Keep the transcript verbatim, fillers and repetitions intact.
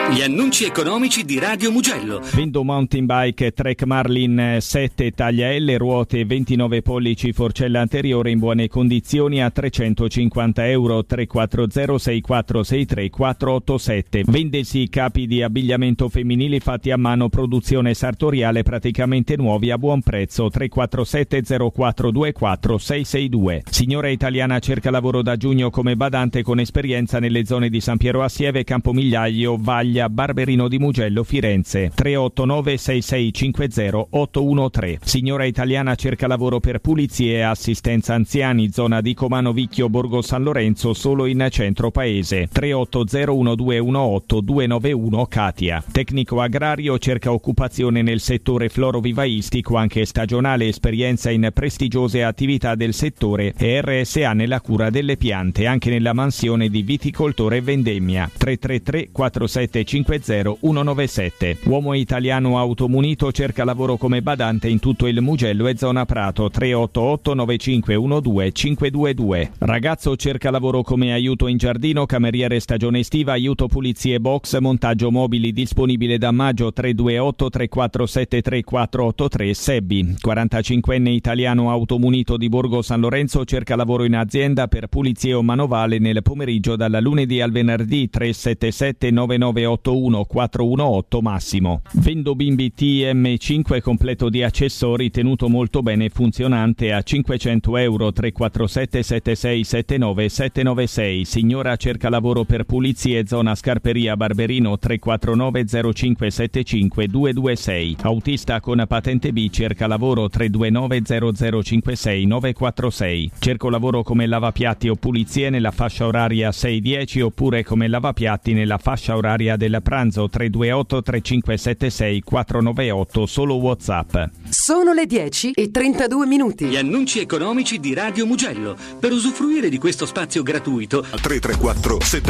Gli annunci economici di Radio Mugello. Vendo mountain bike Trek Marlin sette taglia L, ruote ventinove pollici, forcella anteriore in buone condizioni a trecentocinquanta euro. Tre quattro zero sei quattro sei tre quattro otto sette. Vendesi capi di abbigliamento femminili fatti a mano, produzione sartoriale, praticamente nuovi a buon prezzo. Tre quattro sette zero quattro due quattro sei sei due. Signora italiana cerca lavoro da giugno come badante con esperienza nelle zone di San Piero a Sieve, Campomigliaio, Vaglia, Barberino di Mugello, Firenze. Tre otto nove sei sei cinque zero otto uno tre. Signora italiana cerca lavoro per pulizie e assistenza anziani, zona di Comano Vicchio, Borgo San Lorenzo, solo in centro paese. Tre otto zero uno due uno otto due nove uno Katia. Tecnico agrario cerca occupazione nel settore florovivaistico, anche stagionale, esperienza in prestigiose attività del settore e R S A nella cura delle piante, anche nella mansione di viticoltore e vendemmia. Tre tre tre quattro sette cinque zero uno nove sette. Uomo italiano automunito cerca lavoro come badante in tutto il Mugello e zona Prato. Tre otto otto nove cinque uno due cinque due due. Ragazzo cerca lavoro come aiuto in giardino, cameriere stagione estiva, aiuto pulizie box, montaggio mobili, disponibile da maggio. Tre due otto tre quattro sette tre quattro otto tre. Sebbi, quarantacinquenne italiano automunito di Borgo San Lorenzo, cerca lavoro in azienda per pulizie o manovale nel pomeriggio dalla lunedì al venerdì. Tre sette sette nove nove otto uno quattro uno otto Massimo. Vendo bimbi T M cinque completo di accessori, tenuto molto bene, funzionante a cinquecento euro. Tre quattro sette sette sei sette nove sette nove sei. Signora cerca lavoro per pulizie, zona Scarperia, Barberino. Tre quattro nove zero cinque sette cinque due due sei. Autista con patente B cerca lavoro. Tre due nove zero zero cinque sei nove quattro sei. Cerco lavoro come lavapiatti o pulizie nella fascia oraria sei dieci oppure come lavapiatti nella fascia oraria del pranzo. Tre due otto tre cinque sette sei quattro nove otto, solo WhatsApp. Sono le dieci e trentadue minuti. Gli annunci economici di Radio Mugello. Per usufruire di questo spazio gratuito tre tre quattro